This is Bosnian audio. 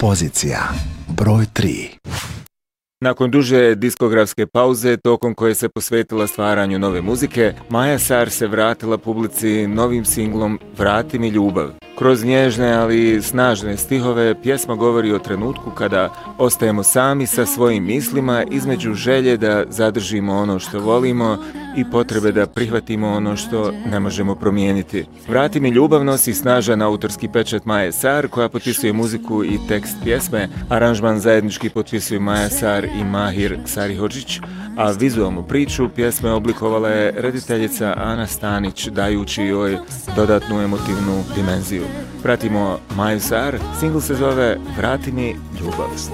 Pozicija broj 3. Nakon duže diskografske pauze, tokom koje se posvetila stvaranju nove muzike, Maja Sar se vratila publici novim singlom Vrati mi ljubav. Kroz nježne, ali snažne stihove, pjesma govori o trenutku kada ostajemo sami sa svojim mislima između želje da zadržimo ono što volimo i potrebe da prihvatimo ono što ne možemo promijeniti. Vrati mi ljubav nosi snažan autorski pečat Maje Sar, koja potpisuje muziku i tekst pjesme. Aranžman zajednički potpisuju Maja Sar i Mahir Sarihodžić, a vizualnu priču pjesme oblikovala je rediteljica Ana Stanić, dajući joj dodatnu emotivnu dimenziju. Pratimo Maju Sar, singl se zove Vrati mi ljubav.